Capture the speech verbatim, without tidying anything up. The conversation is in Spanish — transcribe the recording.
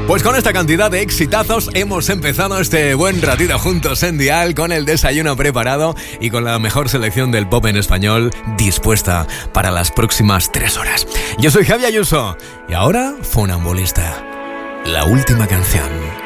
Pues con esta cantidad de exitazos hemos empezado este buen ratito juntos en Dial, con el desayuno preparado y con la mejor selección del pop en español dispuesta para las próximas tres horas. Yo soy Javi Ayuso y ahora Funambulista, la última canción.